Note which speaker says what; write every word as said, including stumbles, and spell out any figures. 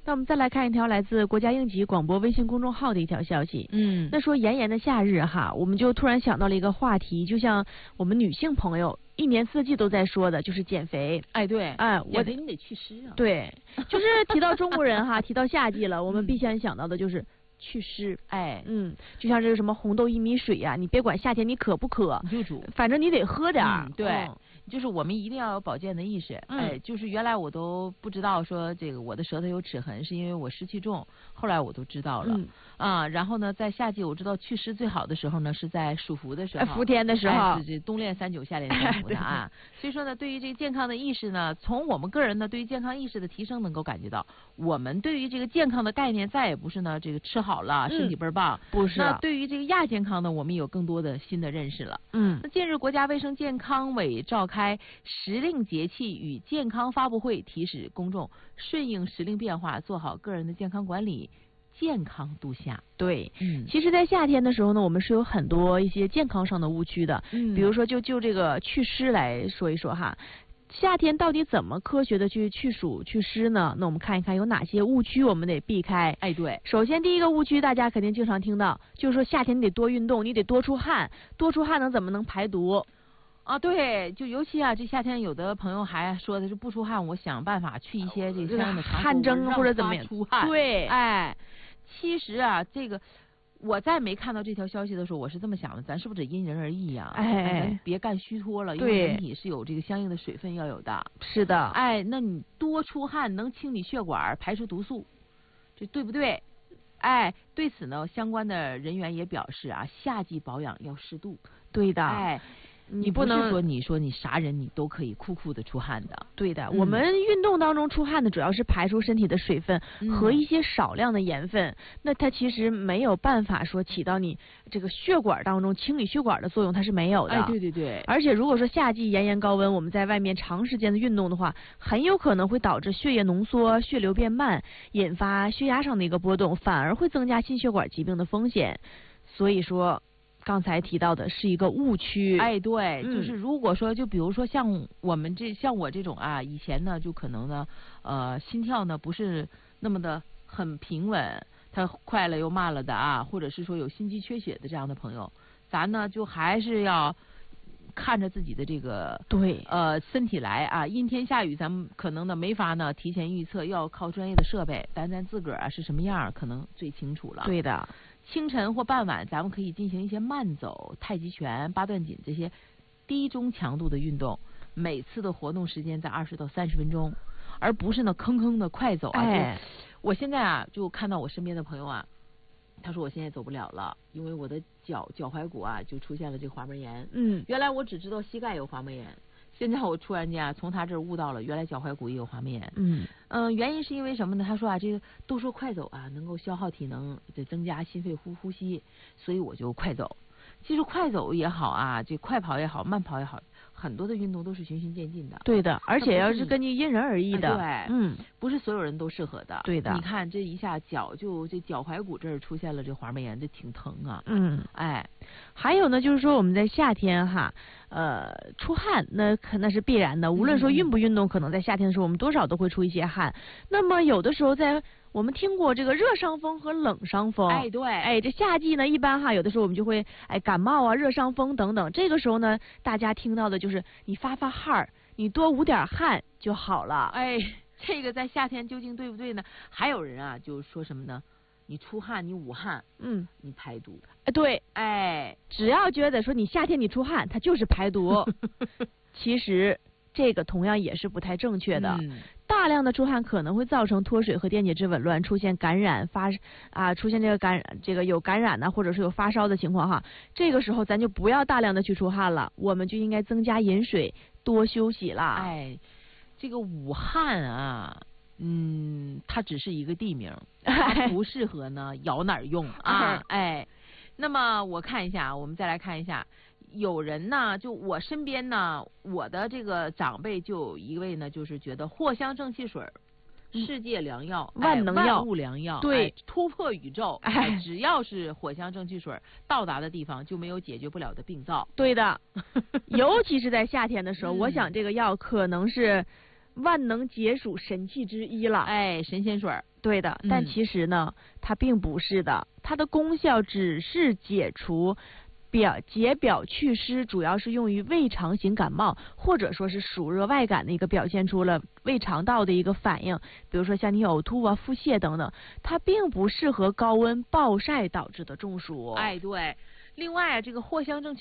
Speaker 1: 那我们再来看一条来自国家应急广播微信公众号的一条消息。
Speaker 2: 嗯，
Speaker 1: 那说炎炎的夏日哈，我们就突然想到了一个话题，就像我们女性朋友一年四季都在说的，就是减肥。
Speaker 2: 哎，对，
Speaker 1: 哎，我
Speaker 2: 得你得祛湿啊。
Speaker 1: 对，就是提到中国人哈，提到夏季了，我们必先想到的就是祛湿。
Speaker 2: 哎，
Speaker 1: 嗯，就像这个什么红豆薏米水呀、啊，你别管夏天你渴不渴，
Speaker 2: 你就煮，
Speaker 1: 反正你得喝点儿、
Speaker 2: 嗯。对。嗯，就是我们一定要有保健的意识。
Speaker 1: 嗯、
Speaker 2: 哎，就是原来我都不知道说这个我的舌头有齿痕是因为我湿气重，后来我都知道了。
Speaker 1: 嗯
Speaker 2: 啊，然后呢，在夏季我知道祛湿最好的时候呢是在暑伏的时候，
Speaker 1: 伏天的时候，
Speaker 2: 哎、是冬练三九，夏练三伏的啊。所以说呢，对于这个健康的意识呢，从我们个人呢对于健康意识的提升能够感觉到，我们对于这个健康的概念再也不是呢这个吃好了、嗯、身体倍儿棒，
Speaker 1: 不是。
Speaker 2: 那对于这个亚健康呢，我们有更多的新的认识了。
Speaker 1: 嗯，
Speaker 2: 那近日国家卫生健康委召开时令节气与健康发布会，提示公众顺应时令变化，做好个人的健康管理，健康度夏。
Speaker 1: 对，
Speaker 2: 嗯，
Speaker 1: 其实，在夏天的时候呢，我们是有很多一些健康上的误区的。
Speaker 2: 嗯，
Speaker 1: 比如说，就就这个祛湿来说一说哈，夏天到底怎么科学的去去暑祛湿呢？那我们看一看有哪些误区我们得避开。
Speaker 2: 哎，对，
Speaker 1: 首先第一个误区，大家肯定经常听到，就是说夏天你得多运动，你得多出汗，多出汗能怎么能排毒？
Speaker 2: 啊，对，就尤其啊，这夏天有的朋友还说的是不出汗，我想办法去一些这个相应的
Speaker 1: 汗蒸或者怎么样
Speaker 2: 出汗。
Speaker 1: 对，
Speaker 2: 哎，其实啊，这个我在没看到这条消息的时候，我是这么想的，咱是不是得因人而异呀、啊？
Speaker 1: 哎，
Speaker 2: 咱别干虚脱了，因为人体是有这个相应的水分要有的。
Speaker 1: 是的，
Speaker 2: 哎，那你多出汗能清理血管，排出毒素，这对不对？哎，对此呢，相关的人员也表示啊，夏季保养要适度。
Speaker 1: 对的，
Speaker 2: 哎。
Speaker 1: 你
Speaker 2: 不能说你说你啥人你都可以酷酷的出汗的，
Speaker 1: 对的、
Speaker 2: 嗯。
Speaker 1: 我们运动当中出汗的主要是排出身体的水分和一些少量的盐分，嗯、那它其实没有办法说起到你这个血管当中清理血管的作用，它是没有的。
Speaker 2: 哎，对对对。
Speaker 1: 而且如果说夏季炎炎高温，我们在外面长时间的运动的话，很有可能会导致血液浓缩、血流变慢，引发血压上的一个波动，反而会增加心血管疾病的风险。所以说。刚才提到的是一个误区，
Speaker 2: 哎，对，
Speaker 1: 嗯、
Speaker 2: 就是如果说，就比如说像我们这像我这种啊，以前呢就可能呢，呃，心跳呢不是那么的很平稳，它快了又慢了的啊，或者是说有心肌缺血的这样的朋友，咱呢就还是要看着自己的这个
Speaker 1: 对
Speaker 2: 呃身体来啊，阴天下雨咱们可能呢没法呢提前预测，要靠专业的设备，但咱自个儿啊是什么样可能最清楚了。
Speaker 1: 对的。
Speaker 2: 清晨或傍晚，咱们可以进行一些慢走、太极拳、八段锦这些低中强度的运动，每次的活动时间在二十到三十分钟，而不是呢吭吭的快走啊。
Speaker 1: 哎，
Speaker 2: 我现在啊就看到我身边的朋友啊，他说我现在走不了了，因为我的脚脚踝骨啊就出现了这个滑膜炎。
Speaker 1: 嗯，
Speaker 2: 原来我只知道膝盖有滑膜炎。现在我突然间啊，从他这儿悟到了，原来脚踝骨也有滑膜炎。
Speaker 1: 嗯
Speaker 2: 嗯、呃，原因是因为什么呢？他说啊，这个都说快走啊，能够消耗体能，得增加心肺呼呼吸，所以我就快走。其实快走也好啊，这快跑也好，慢跑也好，很多的运动都是循序渐进的。
Speaker 1: 对的，而且要是根据因人而异的。
Speaker 2: 哎、对，
Speaker 1: 嗯，
Speaker 2: 不是所有人都适合的。
Speaker 1: 对的。
Speaker 2: 你看这一下脚就这脚踝骨这儿出现了这滑膜炎，这挺疼啊。
Speaker 1: 嗯，
Speaker 2: 哎，
Speaker 1: 还有呢，就是说我们在夏天哈。呃，出汗那可那是必然的，无论说运不运动，可能在夏天的时候我们多少都会出一些汗。那么有的时候在我们听过这个热伤风和冷伤风，
Speaker 2: 哎对，
Speaker 1: 哎这夏季呢一般哈有的时候我们就会哎感冒啊、热伤风等等，这个时候呢大家听到的就是你发发汗，你多捂点汗就好了。
Speaker 2: 哎，这个在夏天究竟对不对呢？还有人啊就说什么呢？你出汗，你捂汗，
Speaker 1: 嗯，
Speaker 2: 你排毒。
Speaker 1: 哎，对，
Speaker 2: 哎，
Speaker 1: 只要觉得说你夏天你出汗，它就是排毒。其实这个同样也是不太正确的。
Speaker 2: 嗯、
Speaker 1: 大量的出汗可能会造成脱水和电解质紊乱，出现感染发啊，出现这个感染，这个有感染呢，或者是有发烧的情况哈。这个时候咱就不要大量的去出汗了，我们就应该增加饮水，多休息啦。
Speaker 2: 哎，这个武汉啊。嗯，它只是一个地名，它不适合呢摇哪儿用啊？哎，那么我看一下，我们再来看一下，有人呢，就我身边呢，我的这个长辈就有一位呢，就是觉得藿香正气水，世界良药，
Speaker 1: 嗯、万能药，
Speaker 2: 万物良药，
Speaker 1: 对，
Speaker 2: 哎、突破宇宙，哎，只要是藿香正气水到达的地方，就没有解决不了的病灶。
Speaker 1: 对的，尤其是在夏天的时候，
Speaker 2: 嗯、
Speaker 1: 我想这个药可能是。 万能解暑神器之一了。
Speaker 2: 哎，神仙水儿。
Speaker 1: 对的，但
Speaker 2: 嗯
Speaker 1: 其实呢，它并不是的，它的功效只是解除。表解表祛湿，主要是用于胃肠型感冒，或者说是暑热外感的一个表现出了胃肠道的一个反应，比如说像你呕吐啊、腹泻等等，它并不适合高温暴晒导致的中暑。
Speaker 2: 哎，对。另外啊，这个藿香正气